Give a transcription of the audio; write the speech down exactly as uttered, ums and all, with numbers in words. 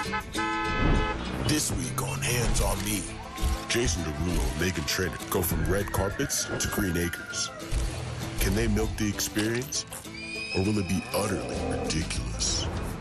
This week on Hands on Me, Jason Derulo and Meghan Trainor go from red carpets to green acres. Can they milk the experience, or will it be utterly ridiculous?